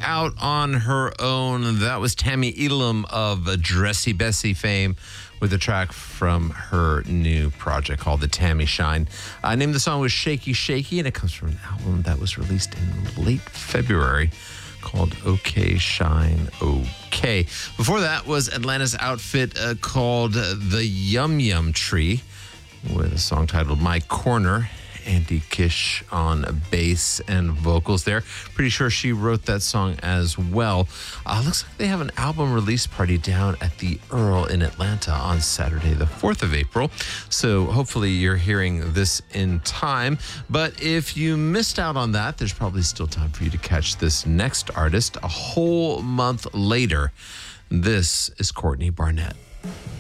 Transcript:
out on her own. That was Tammy Elam of Dressy Bessie fame with a track from her new project called The Tammy Shine. Name of the song was Shaky Shaky, and it comes from an album that was released in late February called OK Shine OK. Before that was Atlanta's outfit called The Yum Yum Tree with a song titled My Corner. Andy Kish on bass and vocals there. Pretty sure she wrote that song as well. Looks like they have an album release party down at the Earl in Atlanta on Saturday, the 4th of April. So hopefully you're hearing this in time. But if you missed out on that, there's probably still time for you to catch this next artist a whole month later. This is Courtney Barnett.